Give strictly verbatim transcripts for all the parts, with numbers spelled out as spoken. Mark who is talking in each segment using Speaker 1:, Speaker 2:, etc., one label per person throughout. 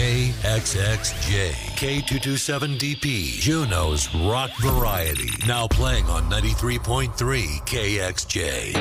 Speaker 1: K X X J, K two twenty-seven D P, Juneau's rock variety. Now playing on ninety-three point three K X J.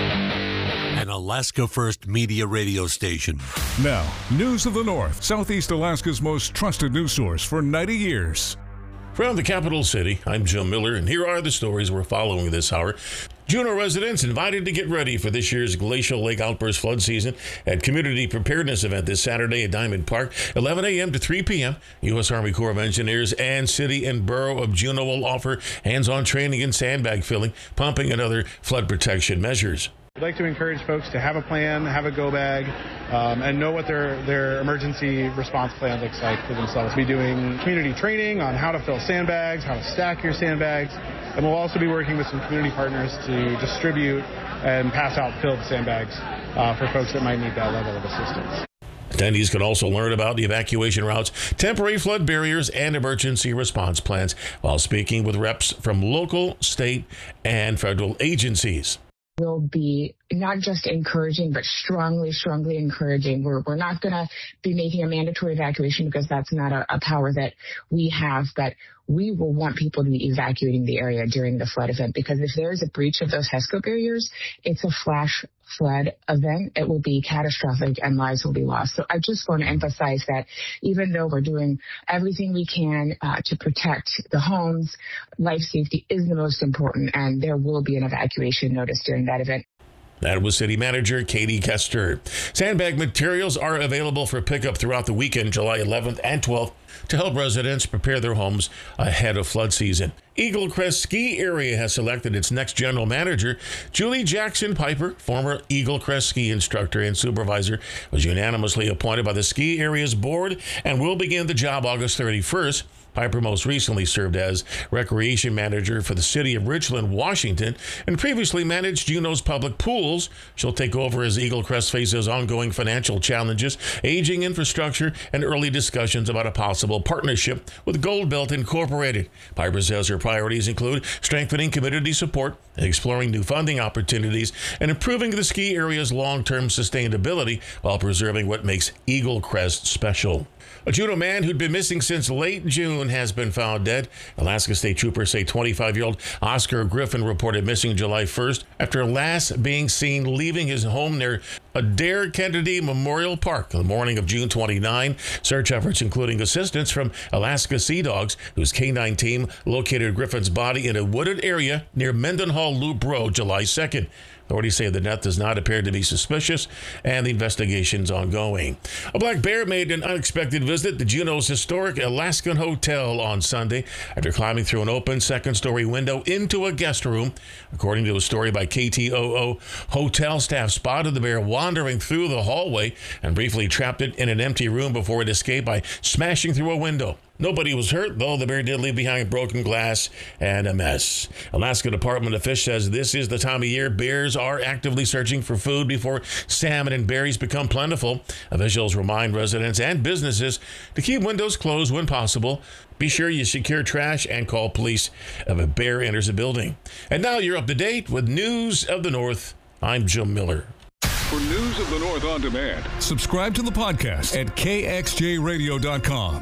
Speaker 1: An Alaska First Media radio station.
Speaker 2: Now, News of the North, Southeast Alaska's most trusted news source for ninety years.
Speaker 3: From the capital city, I'm Jim Miller, and here are the stories we're following this hour. Juneau residents invited to get ready for this year's Glacial Lake Outburst flood season at Community Preparedness event this Saturday at Diamond Park, eleven a.m. to three p.m. U S Army Corps of Engineers and City and Borough of Juneau will offer hands-on training in sandbag filling, pumping, and other flood protection measures.
Speaker 4: I'd like to encourage folks to have a plan, have a go bag, um, and know what their, their emergency response plan looks like for themselves. We'll be doing community training on how to fill sandbags, how to stack your sandbags, and we'll also be working with some community partners to distribute and pass out filled sandbags uh, for folks that might need that level of assistance.
Speaker 3: Attendees can also learn about the evacuation routes, temporary flood barriers, and emergency response plans while speaking with reps from local, state, and federal agencies.
Speaker 5: Will be not just encouraging, but strongly, strongly encouraging. We're, we're not going to be making a mandatory evacuation because that's not a, a power that we have, but we will want people to be evacuating the area during the flood event, because if there is a breach of those HESCO barriers, it's a flash flood event. It will be catastrophic and lives will be lost. So I just want to emphasize that even though we're doing everything we can uh, to protect the homes, life safety is the most important, and there will be an evacuation notice during that event.
Speaker 3: That was City Manager Katie Kester. Sandbag materials are available for pickup throughout the weekend, July eleventh and twelfth, to help residents prepare their homes ahead of flood season. Eagle Crest Ski Area has selected its next general manager. Julie Jackson Piper, former Eagle Crest ski instructor and supervisor, was unanimously appointed by the ski area's board and will begin the job August thirty-first. Piper most recently served as recreation manager for the city of Richland, Washington, and previously managed Juneau's public pools. She'll take over as Eagle Crest faces ongoing financial challenges, aging infrastructure, and early discussions about a possible partnership with Gold Belt Incorporated. Piper says her priorities include strengthening community support, exploring new funding opportunities, and improving the ski area's long-term sustainability while preserving what makes Eagle Crest special. A Juneau man who'd been missing since late June has been found dead. Alaska State Troopers say twenty-five-year-old Oscar Griffin reported missing July first after last being seen leaving his home near Adair Kennedy Memorial Park on the morning of June twenty-ninth. Search efforts, including assistance from Alaska Sea Dogs, whose K nine team located Griffin's body in a wooded area near Mendenhall Loop Road July second. Authorities say the death does not appear to be suspicious, and the investigation's ongoing. A black bear made an unexpected visit to Juneau's historic Alaskan Hotel on Sunday after climbing through an open second-story window into a guest room. According to a story by K T O O, hotel staff spotted the bear wandering through the hallway and briefly trapped it in an empty room before it escaped by smashing through a window. Nobody was hurt, though the bear did leave behind broken glass and a mess. Alaska Department of Fish says this is the time of year bears are actively searching for food before salmon and berries become plentiful. Officials remind residents and businesses to keep windows closed when possible. Be sure you secure trash and call police if a bear enters a building. And now you're up to date with News of the North. I'm Jim Miller.
Speaker 2: For News of the North on demand, subscribe to the podcast at K X J radio dot com.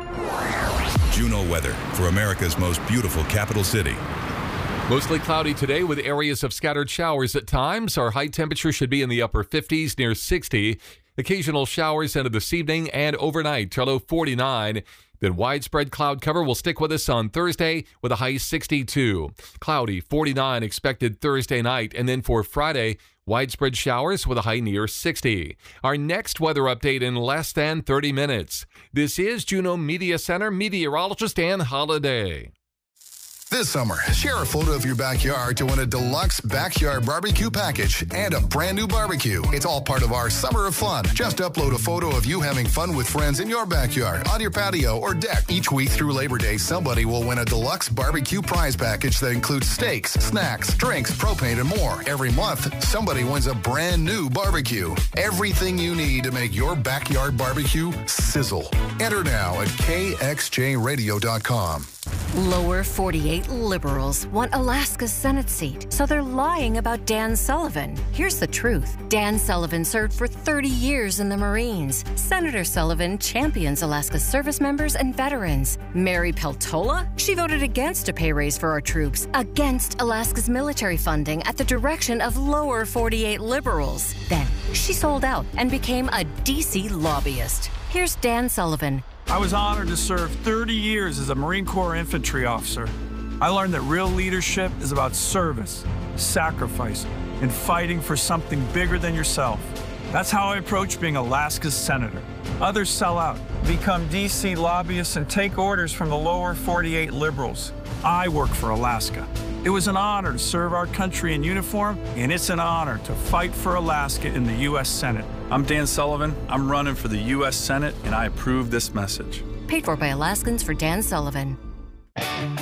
Speaker 6: Juneau weather for America's most beautiful capital city.
Speaker 7: Mostly cloudy today with areas of scattered showers at times. Our high temperature should be in the upper fifties, near sixty. Occasional showers into this evening and overnight, our low forty-nine. Then widespread cloud cover will stick with us on Thursday with a high sixty-two. Cloudy, forty-nine expected Thursday night. And then for Friday, widespread showers with a high near sixty. Our next weather update in less than thirty minutes. This is Juneau Media Center meteorologist Ann Holiday.
Speaker 8: This summer, share a photo of your backyard to win a deluxe backyard barbecue package and a brand new barbecue. It's all part of our Summer of Fun. Just upload a photo of you having fun with friends in your backyard, on your patio, or deck. Each week through Labor Day, somebody will win a deluxe barbecue prize package that includes steaks, snacks, drinks, propane, and more. Every month, somebody wins a brand new barbecue. Everything you need to make your backyard barbecue sizzle. Enter now at K X J radio dot com.
Speaker 9: Lower forty-eight liberals want Alaska's Senate seat, so they're lying about Dan Sullivan. Here's the truth. Dan Sullivan served for thirty years in the Marines. Senator Sullivan champions Alaska's service members and veterans. Mary Peltola? She voted against a pay raise for our troops, against Alaska's military funding at the direction of lower forty-eight liberals. Then she sold out and became a D C lobbyist. Here's Dan Sullivan.
Speaker 10: I was honored to serve thirty years as a Marine Corps infantry officer. I learned that real leadership is about service, sacrifice, and fighting for something bigger than yourself. That's how I approach being Alaska's senator. Others sell out, become D C lobbyists, and take orders from the lower forty-eight liberals. I work for Alaska. It was an honor to serve our country in uniform, and it's an honor to fight for Alaska in the U S Senate. I'm Dan Sullivan. I'm running for the U S Senate, and I approve this message.
Speaker 9: Paid for by Alaskans for Dan Sullivan.